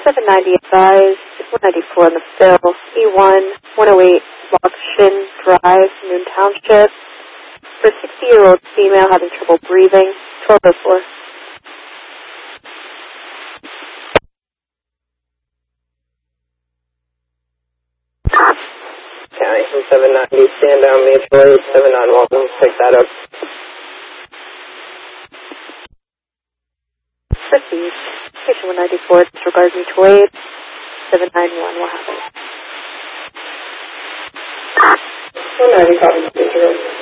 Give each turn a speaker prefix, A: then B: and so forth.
A: 790 advised, 194 on the fill, E1, 108 Lockshin Drive, Moon Township. For a 60-year-old female having trouble breathing, 1204.
B: County from 790, stand down mutual aid, 79 welcome, pick that up.
A: Proceed. Patient 194, disregard mutual aid, 791 will have it.
B: 190, copy,